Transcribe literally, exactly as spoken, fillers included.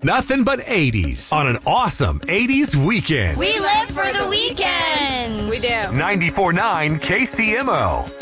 Nothing but eighties on an awesome eighties weekend. We live for the weekend. We do. ninety-four point nine K C M O.